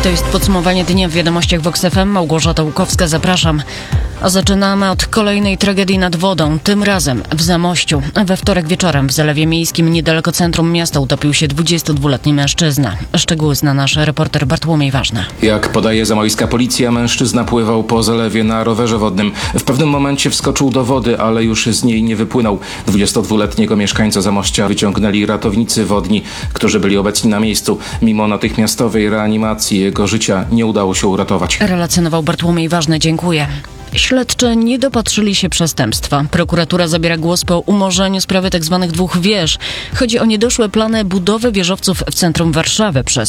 To jest podsumowanie dnia w wiadomościach Vox FM. Małgorzata Łukowska, zapraszam. A zaczynamy od kolejnej tragedii nad wodą, tym razem w Zamościu. We wtorek wieczorem w Zalewie Miejskim niedaleko centrum miasta utopił się 22-letni mężczyzna. Szczegóły zna nasz reporter Bartłomiej Ważny. Jak podaje zamojska policja, mężczyzna pływał po zalewie na rowerze wodnym. W pewnym momencie wskoczył do wody, ale już z niej nie wypłynął. 22-letniego mieszkańca Zamościa wyciągnęli ratownicy wodni, którzy byli obecni na miejscu. Mimo natychmiastowej reanimacji jego życia nie udało się uratować. Relacjonował Bartłomiej Ważny, dziękuję. Śledczy nie dopatrzyli się przestępstwa. Prokuratura zabiera głos po umorzeniu sprawy tzw. dwóch wież. Chodzi o niedoszłe plany budowy wieżowców w centrum Warszawy przez